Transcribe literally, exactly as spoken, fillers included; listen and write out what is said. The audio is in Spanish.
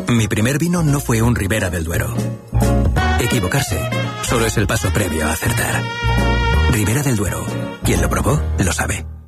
Mi primer vino no fue un Ribera del Duero. Equivocarse solo es el paso previo a acertar. Ribera del Duero. Quien lo probó, lo sabe.